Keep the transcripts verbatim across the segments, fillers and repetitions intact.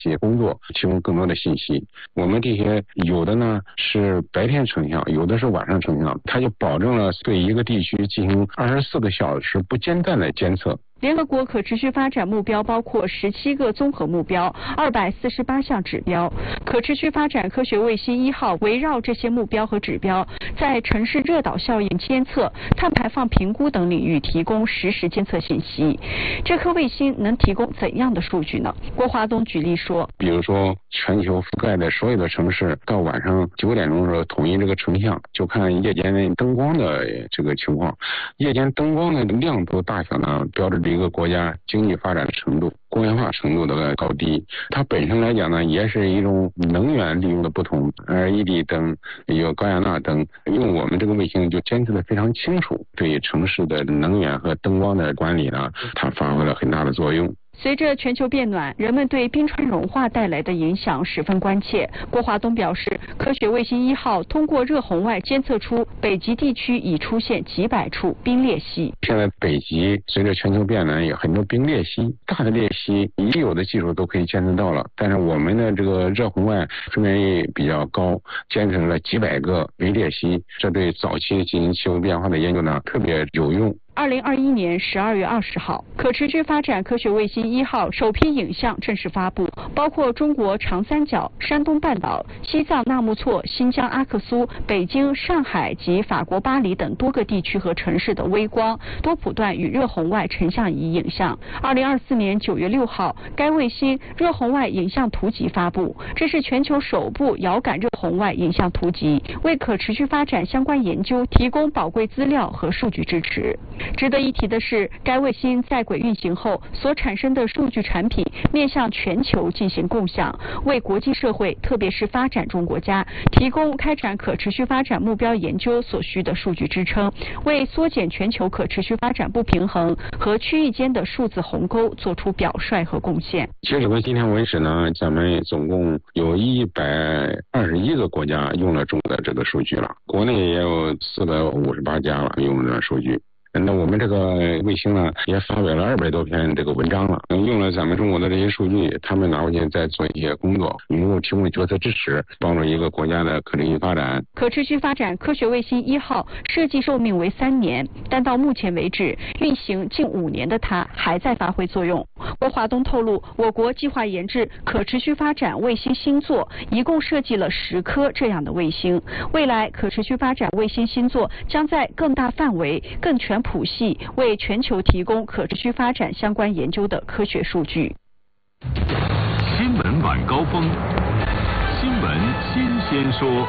些工作提供更多的信息。我们这些有的呢是白天成像，有的是晚上成像，它就保证了对一个地区进行二十四个小时不间断的监测。 联合国可持续发展目标包括十七个综合目标、二百四十八项指标。可持续发展科学卫星一号围绕这些目标和指标，在城市热岛效应监测、碳排放评估等领域提供实时监测信息。这颗卫星能提供怎样的数据呢？郭华东举例说， 比如说全球覆盖的所有的城市，到晚上九点钟的时候统一这个成像，就看夜间灯光的这个情况。夜间灯光的亮度大小呢，标志着一个国家经济发展的程度、工业化程度的高低。它本身来讲呢，也是一种能源利用的不同。L E D 灯有高雅纳灯，用我们这个卫星就监测的非常清楚，对城市的能源和灯光的管理呢，它发挥了很大的作用。 随着全球变暖，人们对冰川融化带来的影响十分关切。郭华东表示，科学卫星一号通过热红外监测出北极地区已出现几百处冰裂隙。 现在北极随着全球变暖，有很多冰裂隙，大的裂隙已有的技术都可以监测到了，但是我们的这个热红外分辨率比较高，监测了几百个微裂隙，这对早期进行气候变化的研究呢特别有用。 二零二一年十二月二十号，可持续发展科学卫星一号首批影像正式发布，包括中国长三角、山东半岛、西藏纳木错、新疆阿克苏、北京、上海及法国巴黎等多个地区和城市的微光、多谱段与热红外成像仪影像。二零二四年九月六号，该卫星热红外影像图集发布，这是全球首部遥感热红外影像图集，为可持续发展相关研究提供宝贵资料和数据支持。值得一提的是，该卫星在轨运行后所产生的数据产品面向全球进行共享，为国际社会特别是发展中国家提供开展可持续发展目标研究所需的数据支撑，为缩减全球可持续发展不平衡和区域间的数字鸿沟做出表率和贡献。 截止到今天为止呢，咱们总共有一百二十一个国家用了中国的这个数据了，国内也有四百五十八家了用了数据。那我们这个卫星呢，也发表了二百多篇这个文章了，用了咱们中国的这些数据，他们拿回去再做一些工作，能够提供决策支持，帮助一个国家的可持续发展。 可持续发展科学卫星一号设计寿命为三年，但到目前为止，运行近五年的它还在发挥作用。郭华东透露，我国计划研制可持续发展卫星星座，一共设计了十颗这样的卫星。未来可持续发展卫星星座将在更大范围、更全谱系为全球提供可持续发展相关研究的科学数据。 新闻晚高峰，新闻新鲜说。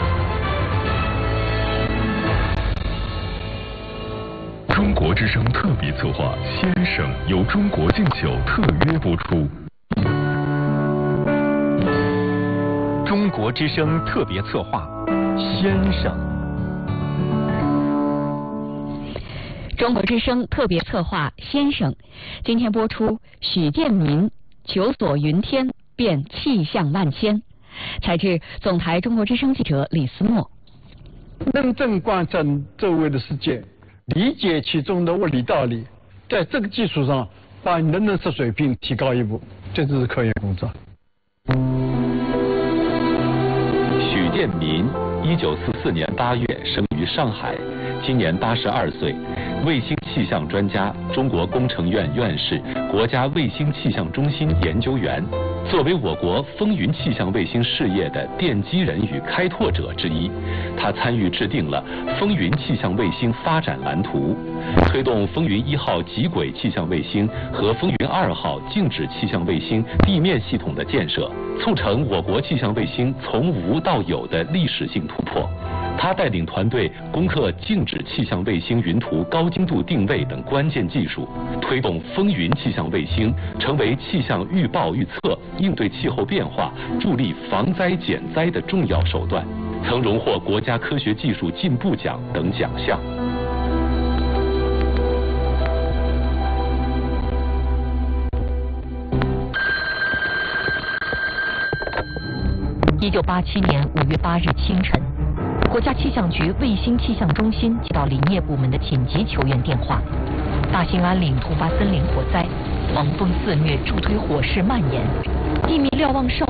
中国之声特别策划《先生》由中国敬酒特约播出。 中国之声特别策划《先生》。 中国之声特别策划《先生》，今天播出许建民求索云天变气象万千，采自总台中国之声记者李思墨。 认真观察周围的世界，理解其中的物理道理，在这个基础上把你的认识水平提高一步，这就是科研工作。 许建民，一九四四年八月生于上海，今年八十二岁，卫星气象专家，中国工程院院士，国家卫星气象中心研究员。作为我国风云气象卫星事业的奠基人与开拓者之一，他参与制定了风云气象卫星发展蓝图，推动风云一号极轨气象卫星和风云二号静止气象卫星地面系统的建设，促成我国气象卫星从无到有的历史性突破。他带领团队攻克静止气象卫星云图高精度定位等关键技术，推动风云气象卫星成为气象预报预测、应对气候变化、助力防灾减灾的重要手段，曾荣获国家科学技术进步奖等奖项。 一九八七年五月八日清晨，国家气象局卫星气象中心接到林业部门的紧急求援电话，大兴安岭突发森林火灾，狂风肆虐，助推火势蔓延，地密瞭望哨